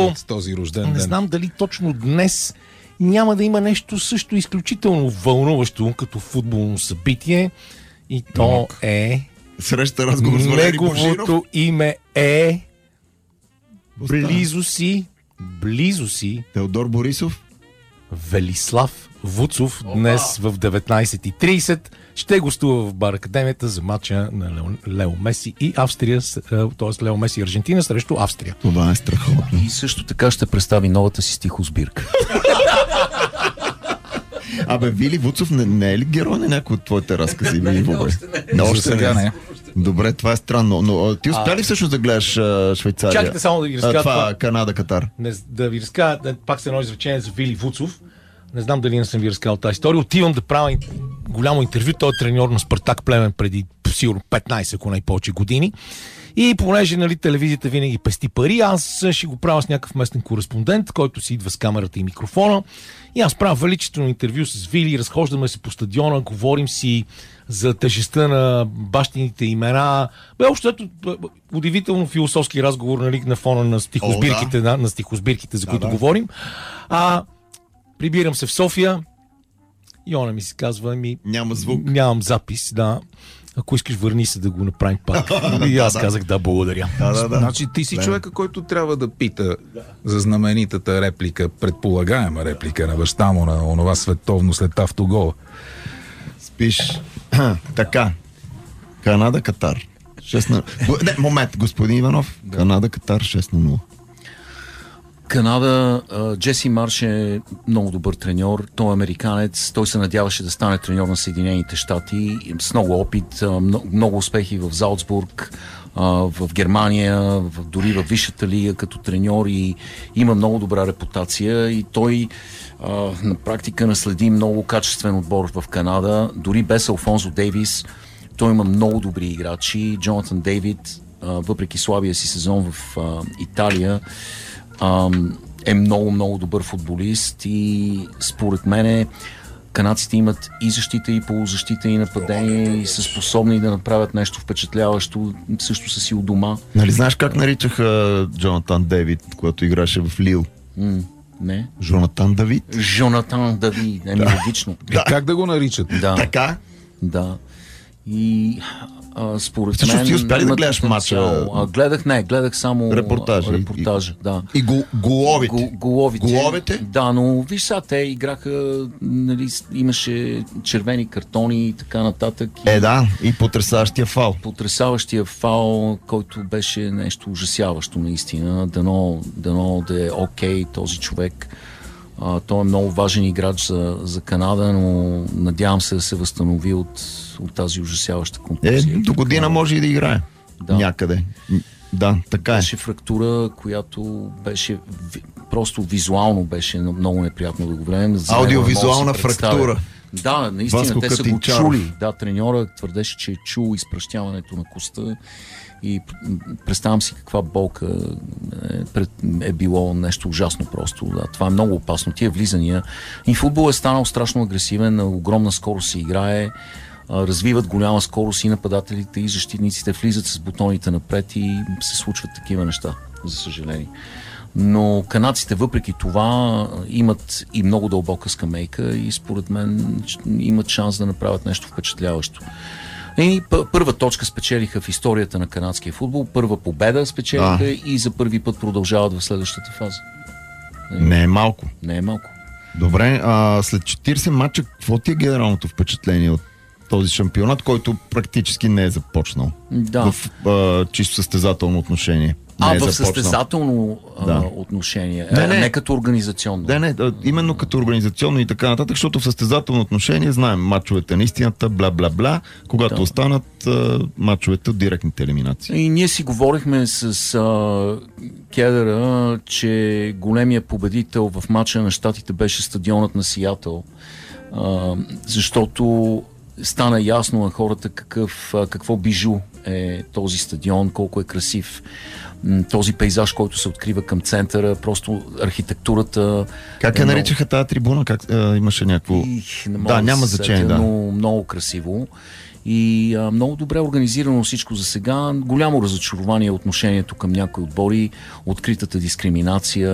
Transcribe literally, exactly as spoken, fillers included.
като с този рожден не ден. знам дали точно днес няма да има нещо също изключително вълнуващо като футболно събитие. И то Рок. е... Среща разговор с Валери Божинов. Неговото име е... Близо си, близо си Теодор Борисов. Велислав Вуцов днес в деветнайсет и трийсет ще гостува в Бар Академията за матча на Лео, Лео Меси и Австрия, т.е. Лео Меси и Аржентина срещу Австрия. Това е страхотно. И също така ще представи новата си стихосбирка. Абе, Вили Вуцов не, не е ли герой на някой от твоите разкази? Не, не, За още сега не. Добре, това е странно. Но а, ти успя ли всъщност да гледаш а, Швейцария? Чакайте само да ви А, разкажа това, това. Канада, Катар. Не, да ви разкажа да, пак с едно изречение за Вили Вуцов. Не знам дали не съм ви разказал тази история. Отивам да правя ин- голямо интервю. Той е треньор на Спартак Плевен преди сигурно петнайсет, ако не повече години. И понеже, нали, телевизията винаги пести пари, аз ще го правя с някакъв местен кореспондент, който си идва с камерата и микрофона. И аз правя величествено интервю с Вили, разхождаме се по стадиона, говорим си за тежестта на бащините имена. Бе, общо ето, удивително философски разговор, нали, на фона на стихосбирките, О, да. на, на стихосбирките, за Да, които да. говорим. А прибирам се в София и она ми се казва, ми Няма звук. нямам запис, да. Ако искаш, върни се да го направим пак. И аз казах да, благодаря. Да, да, да. Значи ти си Да. човека, който трябва да пита за знаменитата реплика, предполагаема реплика на баща му на онова световно след автогола. Спиш. Така. Канада, Катар. шест на... Не, момент, господин Иванов. Канада, Катар, шест на нула. Канада, а, Джеси Марш е много добър треньор. Той е американец. Той се надяваше да стане треньор на Съединените щати с много опит, а, много, много успехи в Залцбург, а, в Германия, в, дори в Висшата лига като треньор и има много добра репутация и той а, на практика наследи много качествен отбор в Канада. Дори без Алфонсо Дейвис той има много добри играчи. Джонатан Дейвид, а, въпреки слабия си сезон в а, Италия, Ам, е много, много добър футболист и според мен канадците имат и защита, и полузащита, и нападение и са способни да направят нещо впечатляващо, също са си у дома. Нали знаеш как наричаха Джонатан Дейвид, когато играше в Лил? М, не. Жонатан Давид. Жонатан Давид, е логично. Е, как да го наричат? Да, Така? да. И а, според Всъщност мен ти успя ли да имат гледаш потенциал. мача? А, гледах, не, гледах само Репортажа. репортажа да. И го, головите. Го- Головите. Головете? Да, но виж сега, те играха, нали, имаше червени картони и така нататък. И Е, да, и потресаващия фал. потресаващия фал, който беше нещо ужасяващо наистина. Дано, дано да е окей този човек. А, той е много важен играч за, за Канада, но надявам се да се възстанови от, от тази ужасяваща Е, контузия. до година може и да играе. Да. Някъде. Да, така е. Беше фрактура, която беше ви, просто визуално беше много неприятно да го гледам. За него Аудиовизуална не мога да си представя. фрактура. Да, наистина, Васко те са го Катинчаров. чули. Да, треньора твърдеше, че е чул изпращяването на коста и представям си каква болка е, пред, е било нещо ужасно просто. Да, това е много опасно. Тия влизания. И футбол е станал страшно агресивен, на огромна скорост се играе, а, развиват голяма скорост и нападателите, и защитниците влизат с бутоните напред и се случват такива неща, за съжаление. Но канадците въпреки това имат и много дълбока скамейка и според мен имат шанс да направят нещо впечатляващо. И първа точка спечелиха в историята на канадския футбол, първа победа спечелиха А. и за първи път продължават в следващата фаза. Не е малко. Не е малко. Добре, а след четирийсет мача, какво ти е генералното впечатление от този шампионат, който практически не е започнал? Да. В а, чисто състезателно отношение. А, Не е в започнал. състезателно а, Да. отношение, Не, а, не. не като организационно. Да, не, а, именно като организационно и така нататък, защото в състезателно отношение знаем мачовете на истината, бла-бла-бла, когато Да. останат а, мачовете от директните елиминации. И ние си говорихме с а, Кедъра, че големия победител в мача на щатите беше стадионът на Сиатъл, а, защото стана ясно на хората какъв, а, какво бижу е този стадион, колко е красив. М, този пейзаж, който се открива към центъра, просто архитектурата. Как е я много- наричаха тази трибуна? Как, а, имаше някакво... Их, не мога Да, няма се значение, сетя, да. Но много красиво. И а, много добре организирано всичко за сега. Голямо разочарование отношението към някои отбори, откритата дискриминация.